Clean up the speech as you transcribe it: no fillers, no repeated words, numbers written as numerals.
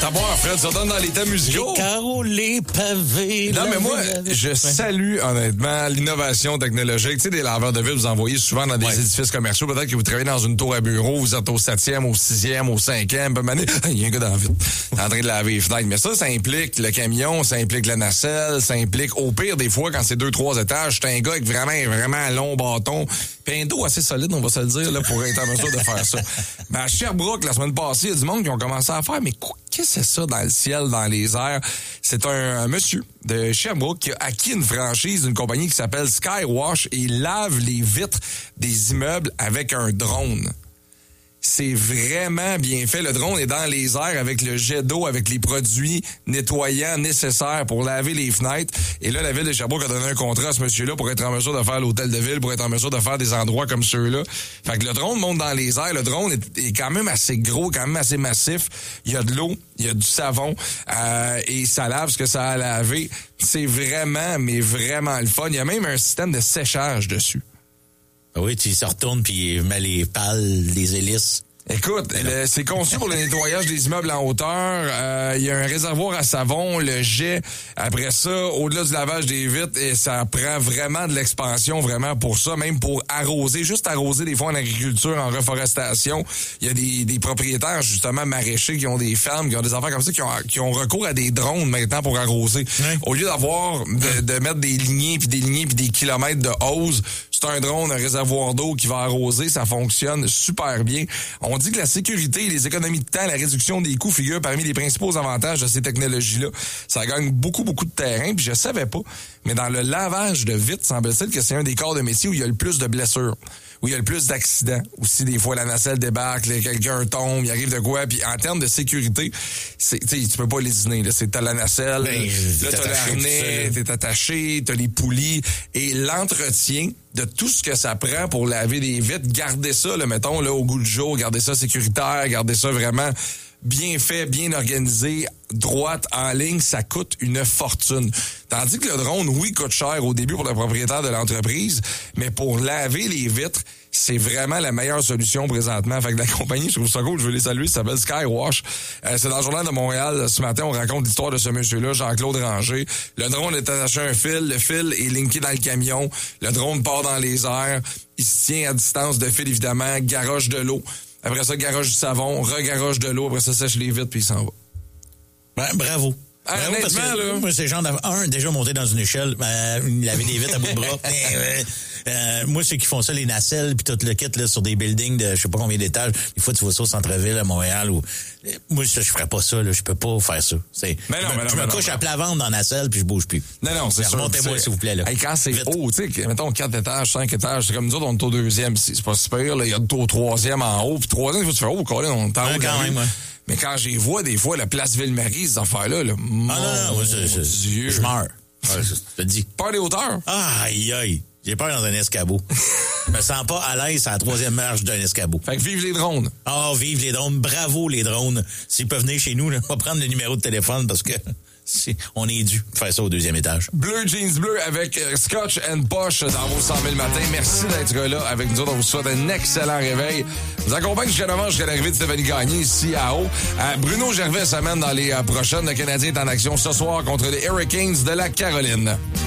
Savoir, Fred, ça donne dans les thèmes musicaux. Les carreaux, les pavés. Non, mais moi, je salue honnêtement l'innovation technologique. Tu sais, des laveurs de ville, vous envoyez souvent dans des édifices commerciaux. Peut-être que vous travaillez dans une tour à bureau, vous êtes au 7e, au 6e, au 5e. Il y a un gars dans la vitre en train de laver les fenêtres. Mais ça implique le camion, ça implique la nacelle, ça implique, au pire, des fois, quand c'est 2-3 étages, c'est un gars avec vraiment un long bâton. Puis un dos assez solide, on va se le dire, là, pour être en mesure de faire ça. Ben, à Sherbrooke, la semaine passée, il y a du monde qui ont commencé à faire, mais qu'est-ce que c'est ça dans le ciel, dans les airs? C'est un monsieur de Sherbrooke qui a acquis une franchise d'une compagnie qui s'appelle Skywash et il lave les vitres des immeubles avec un drone. C'est vraiment bien fait. Le drone est dans les airs avec le jet d'eau, avec les produits nettoyants nécessaires pour laver les fenêtres. Et là, la ville de Sherbrooke a donné un contrat à ce monsieur-là pour être en mesure de faire l'hôtel de ville, pour être en mesure de faire des endroits comme ceux-là. Fait que le drone monte dans les airs. Le drone est quand même assez gros, quand même assez massif. Il y a de l'eau, il y a du savon et ça lave ce que ça a lavé. C'est vraiment, mais vraiment le fun. Il y a même un système de séchage dessus. Oui, tu se retournes puis il met les pales, les hélices. Écoute, c'est conçu pour le nettoyage des immeubles en hauteur. Il y a un réservoir à savon, le jet. Après ça, au-delà du lavage des vitres, et ça prend vraiment de l'expansion, vraiment pour ça, même pour arroser. Juste arroser des fois en agriculture, en reforestation. Il y a des propriétaires, justement, maraîchers qui ont des fermes, qui ont des affaires comme ça, qui ont recours à des drones maintenant pour arroser. Ouais. Au lieu d'avoir de mettre des lignées, puis des kilomètres de hose, c'est un drone, un réservoir d'eau qui va arroser. Ça fonctionne super bien. On dit que la sécurité, les économies de temps, la réduction des coûts figurent parmi les principaux avantages de ces technologies-là. Ça gagne beaucoup de terrain, puis je savais pas. Mais dans le lavage de vitres, semble-t-il que c'est un des corps de métier où il y a le plus de blessures, où il y a le plus d'accidents. Aussi, des fois, la nacelle débarque, quelqu'un tombe, il arrive de quoi. Puis en termes de sécurité, tu peux pas lésiner. T'as la nacelle, là, t'as l'harnais, t'es attaché, t'as les poulies. Et l'entretien de tout ce que ça prend pour laver des vitres, garder ça, là, mettons, là, au goût du jour, garder ça sécuritaire, garder ça vraiment bien fait, bien organisé, droite, en ligne, ça coûte une fortune. Tandis que le drone, oui, coûte cher au début pour le propriétaire de l'entreprise, mais pour laver les vitres, c'est vraiment la meilleure solution présentement. Fait que la compagnie, je trouve ça cool, je veux les saluer, ça s'appelle Skywash. C'est dans le Journal de Montréal. Ce matin, on raconte l'histoire de ce monsieur-là, Jean-Claude Ranger. Le drone est attaché à un fil, le fil est linké dans le camion, le drone part dans les airs, il se tient à distance de fil, évidemment, garoche de l'eau. Après ça, garoche du savon, regaroche de l'eau, après ça, sèche les vitres, puis il s'en va. Ben, bravo. Bravo, parce que, là, moi, c'est genre déjà monté dans une échelle, il avait des vitres à bout de bras. Moi, ceux qui font ça, les nacelles, puis tout le kit là sur des buildings de je sais pas combien d'étages. Des fois, tu vois ça au centre-ville à Montréal. Moi, je ferais pas ça. Là, je peux pas faire ça. Je me couche à plat ventre dans la nacelle, puis je bouge plus. Non, c'est sûr. Remontez-moi, s'il vous plaît. Là. Hey, quand c'est haut, tu sais, mettons 4 étages, 5 étages, c'est comme nous autres, on est au 2e. C'est pas super. Il y a au 3e en haut, puis 3e, il faut que tu fais Colin, on est en haut quand même. Mais quand j'y vois des fois la place Ville-Marie, ces affaires-là, mon Dieu. Je meurs. Je te dis. Peur des hauteurs? Aïe. J'ai peur dans un escabeau. Je me sens pas à l'aise à la 3e marche d'un escabeau. Fait que vive les drones. Vive les drones. Bravo les drones. S'ils peuvent venir chez nous, là, on va prendre le numéro de téléphone parce que on est dû faire ça au 2e étage. Bleu Jeans Bleu avec Scotch and Posh dans vos 100 000 matins. Merci d'être là avec nous autres. On vous souhaite un excellent réveil. On vous accompagne jusqu'à 9h, jusqu'à l'arrivée de Stéphanie Gagné ici à Haut. Bruno Gervais s'amène dans les prochaines. Le Canadien est en action ce soir contre les Hurricanes de la Caroline.